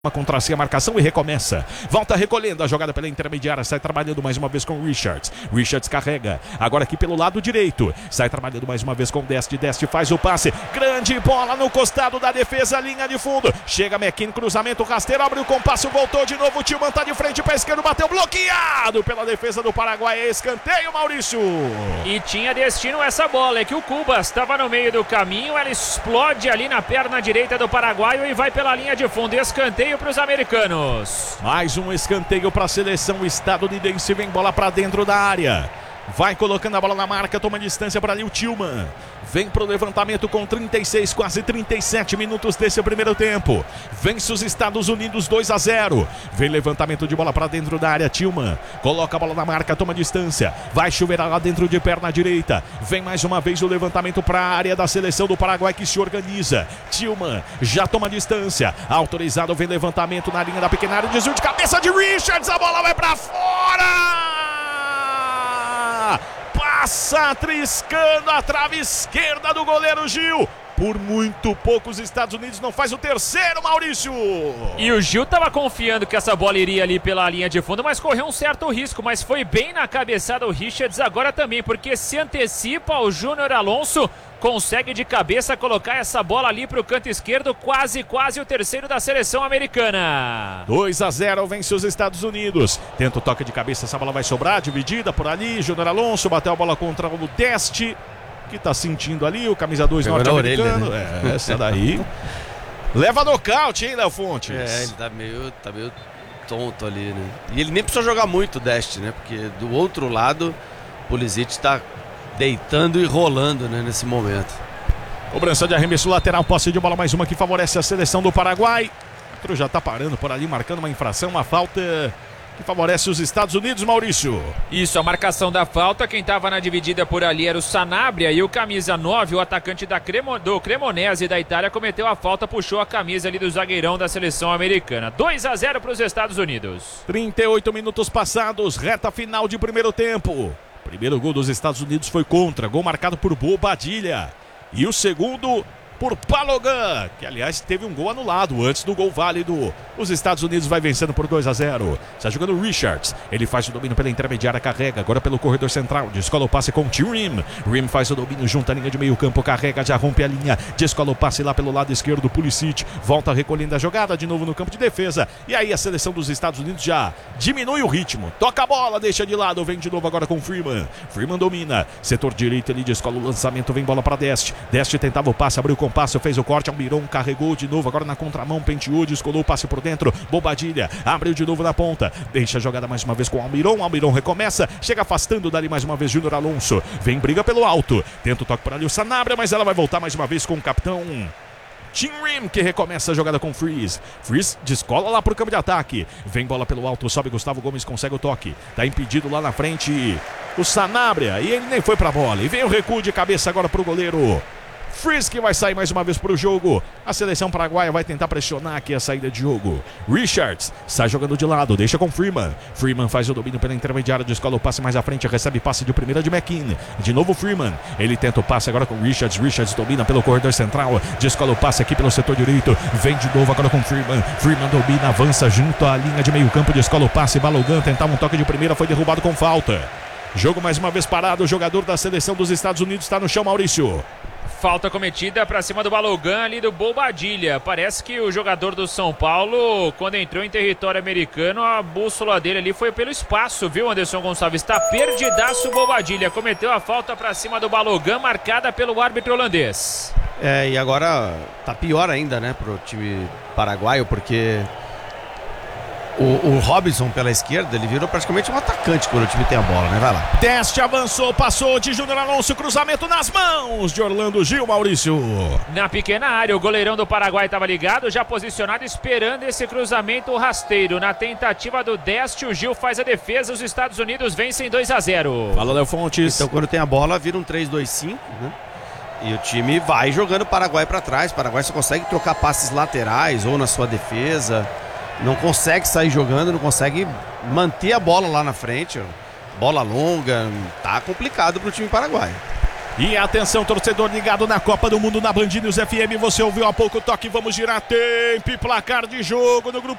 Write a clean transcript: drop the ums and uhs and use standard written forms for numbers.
Contra si a marcação e recomeça. Volta recolhendo a jogada pela intermediária. Sai trabalhando mais uma vez com Richards. Richards carrega. Agora aqui pelo lado direito. Sai trabalhando mais uma vez com Dest. Dest faz o passe. Grande bola no costado da defesa. Linha de fundo. Chega McKinney. Cruzamento rasteiro. Abre o compasso. Voltou de novo. O Tillman tá de frente para a esquerda. Bateu bloqueado pela defesa do Paraguai. Escanteio, Maurício. E tinha destino essa bola. É que o Cubas estava no meio do caminho. Ela explode ali na perna direita do paraguaio e vai pela linha de fundo. Escanteio para os americanos. Mais um escanteio para a seleção estadunidense. Vem bola para dentro da área. Vai colocando a bola na marca, toma distância para ali o Tillman. Vem pro levantamento com 36, quase 37 minutos desse primeiro tempo. Vence os Estados Unidos 2-0. Vem levantamento de bola para dentro da área. Tillman coloca a bola na marca, toma distância. Vai chover lá dentro de perna direita. Vem mais uma vez o levantamento para a área da seleção do Paraguai que se organiza. Tillman já toma distância. Autorizado, vem levantamento na linha da pequena área. Desvio de cabeça de Richards. A bola vai para fora. Passa triscando a trave esquerda do goleiro Gil. Por muito pouco os Estados Unidos não faz o terceiro, Maurício. E o Gil estava confiando que essa bola iria ali pela linha de fundo, mas correu um certo risco. Mas foi bem na cabeçada o Richards agora também, porque se antecipa o Júnior Alonso. Consegue de cabeça colocar essa bola ali para o canto esquerdo, quase o terceiro da seleção americana. 2-0, vence os Estados Unidos. Tenta o toque de cabeça, essa bola vai sobrar, dividida por ali. Júnior Alonso bateu a bola contra o Dest, que tá sentindo ali, o camisa 2 norte-americano. Né? Essa daí. Leva nocaute, hein, Léo Fontes? Ele tá meio tonto ali, né? E ele nem precisa jogar muito o Dest, né? Porque do outro lado, o Pulisic tá deitando e rolando, né, nesse momento. Cobrança de arremesso lateral, posse de bola, mais uma que favorece a seleção do Paraguai. O outro já tá parando por ali, marcando uma infração, uma falta que favorece os Estados Unidos, Maurício. Isso, a marcação da falta, quem estava na dividida por ali era o Sanabria e o camisa 9, o atacante do Cremonese da Itália, cometeu a falta, puxou a camisa ali do zagueirão da seleção americana. 2-0 para os Estados Unidos. 38 minutos passados, reta final de primeiro tempo. Primeiro gol dos Estados Unidos foi contra, gol marcado por Bobadilla. E o segundo por Balogun, que aliás teve um gol anulado antes do gol válido. Os Estados Unidos vai vencendo por 2-0. Está jogando Richards, ele faz o domínio pela intermediária, carrega agora pelo corredor central, descola o passe com Rim. Rim faz o domínio junto à linha de meio campo, carrega, já rompe a linha, descola o passe lá pelo lado esquerdo, Pulisic volta recolhendo a jogada de novo no campo de defesa. E aí a seleção dos Estados Unidos já diminui o ritmo, toca a bola, deixa de lado, vem de novo agora com Freeman. Freeman domina, setor direito, ele descola o lançamento, vem bola para Dest. Dest tentava o passe, abriu o passe, fez o corte, Almiron carregou de novo, agora na contramão, penteou, descolou o passe por dentro, Bobadilla abriu de novo na ponta, deixa a jogada mais uma vez com Almiron recomeça, chega afastando dali mais uma vez Júnior Alonso, vem briga pelo alto, tenta o toque por ali o Sanabria, mas ela vai voltar mais uma vez com o capitão Rim, que recomeça a jogada com Freeze descola lá pro campo de ataque, vem bola pelo alto, sobe Gustavo Gomes, consegue o toque, tá impedido lá na frente o Sanabria, e ele nem foi pra bola, e vem o recuo de cabeça agora pro goleiro Freeze, que vai sair mais uma vez para o jogo. A seleção paraguaia vai tentar pressionar aqui a saída de jogo. Richards sai jogando de lado, deixa com Freeman. Freeman faz o domínio pela intermediária, descola o passe mais à frente, recebe passe de primeira de McKinney. De novo Freeman, ele tenta o passe agora com Richards. Richards domina pelo corredor central, descola o passe aqui pelo setor direito. Vem de novo agora com Freeman. Freeman domina, avança junto à linha de meio campo, descola o passe. Balogun tentava um toque de primeira, foi derrubado com falta. Jogo mais uma vez parado, o jogador da seleção dos Estados Unidos está no chão, Maurício. Falta cometida para cima do Balogun ali do Bobadilla. Parece que o jogador do São Paulo, quando entrou em território americano, a bússola dele ali foi pelo espaço, viu, Anderson Gonçalves? Está perdidaço o Bobadilla. Cometeu a falta para cima do Balogun, marcada pelo árbitro holandês. E agora tá pior ainda, né, pro time paraguaio, porque o Robinson pela esquerda, ele virou praticamente um atacante quando o time tem a bola, né? Vai lá. Teste avançou, passou de Júnior Alonso, cruzamento nas mãos de Orlando Gil, Maurício. Na pequena área, o goleirão do Paraguai estava ligado, já posicionado, esperando esse cruzamento rasteiro. Na tentativa do Dest, o Gil faz a defesa, os Estados Unidos vencem 2-0. Fala, Léo Fontes. Então quando tem a bola, vira um 3-2-5, né? E o time vai jogando o Paraguai para trás. O Paraguai só consegue trocar passes laterais ou na sua defesa. Não consegue sair jogando, não consegue manter a bola lá na frente. Bola longa, tá complicado pro time paraguaio. E atenção, torcedor ligado na Copa do Mundo na Band News FM. Você ouviu há pouco o toque, vamos girar tempo e placar de jogo no grupo